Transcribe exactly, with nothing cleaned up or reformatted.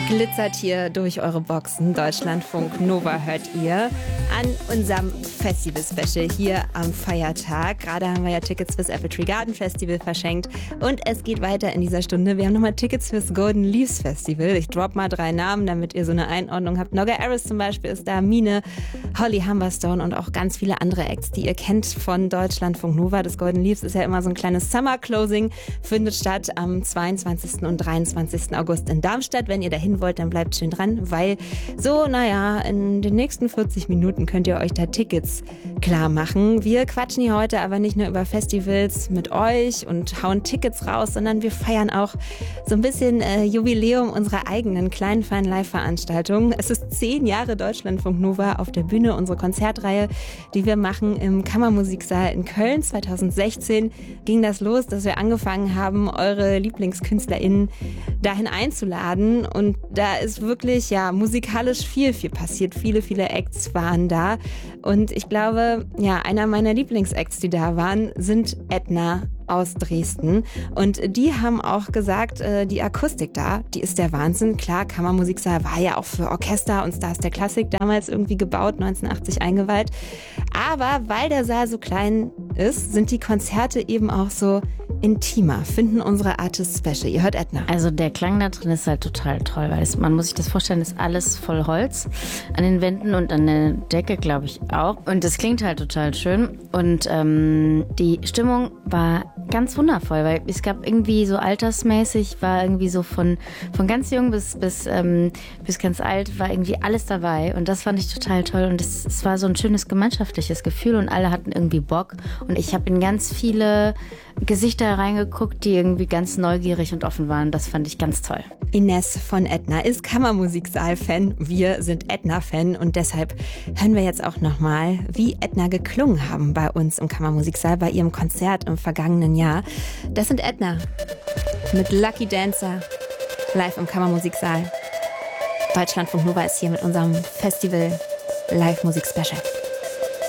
glitzert hier durch eure Boxen. Deutschlandfunk Nova hört ihr an unserem Festival-Special hier am Feiertag. Gerade haben wir ja Tickets fürs Apple Tree Garden Festival verschenkt und es geht weiter in dieser Stunde. Wir haben nochmal Tickets fürs Golden Leaves Festival. Ich drop mal drei Namen, damit ihr so eine Einordnung habt. Nogga Aris zum Beispiel ist da, Mine, Holly Humberstone und auch ganz viele andere Acts, die ihr kennt von Deutschlandfunk Nova. Das Golden Leaves ist ja immer so ein kleines Summer-Closing, findet statt am zweiundzwanzigsten und dreiundzwanzigsten August in Darmstadt. Wenn ihr dahin wollt, dann bleibt schön dran, weil so, naja, in den nächsten vierzig Minuten könnt ihr euch da Tickets klar machen. Wir quatschen hier heute aber nicht nur über Festivals mit euch und hauen Tickets raus, sondern wir feiern auch so ein bisschen äh, Jubiläum unserer eigenen kleinen, feinen Live-Veranstaltung. Es ist zehn Jahre Deutschlandfunk Nova auf der Bühne, unsere Konzertreihe, die wir machen im Kammermusiksaal in Köln. zweitausendsechzehn ging das los, dass wir angefangen haben, eure LieblingskünstlerInnen dahin einzuladen. Und da ist wirklich, ja, musikalisch viel, viel passiert. Viele, viele Acts waren da. Und ich glaube, ja, einer meiner Lieblingsacts, die da waren, sind Edna aus Dresden. Und die haben auch gesagt, äh, die Akustik da, die ist der Wahnsinn. Klar, Kammermusiksaal war ja auch für Orchester und Stars der Klassik damals irgendwie gebaut, neunzehnhundertachtzig eingeweiht. Aber weil der Saal so klein ist, sind die Konzerte eben auch so intimer, finden unsere Artists special. Ihr hört Edna. Also der Klang da drin ist halt total toll, weil es, man muss sich das vorstellen, ist alles voll Holz an den Wänden und an der Decke, glaube ich, auch. Und das klingt halt total schön. Und ähm, die Stimmung war ganz wundervoll, weil es gab irgendwie so altersmäßig, war irgendwie so von, von ganz jung bis, bis, ähm, bis ganz alt, war irgendwie alles dabei. Und das fand ich total toll. Und es, es war so ein schönes gemeinschaftliches Gefühl und alle hatten irgendwie Bock. Und ich habe in ganz viele Gesichter reingeguckt, die irgendwie ganz neugierig und offen waren. Das fand ich ganz toll. Ines von Edna ist Kammermusiksaal-Fan. Wir sind Edna-Fan und deshalb hören wir jetzt auch nochmal, wie Edna geklungen haben bei uns im Kammermusiksaal bei ihrem Konzert im vergangenen Jahr. Das sind Edna mit Lucky Dancer live im Kammermusiksaal. Deutschlandfunk Nova ist hier mit unserem Festival Live-Musik-Special.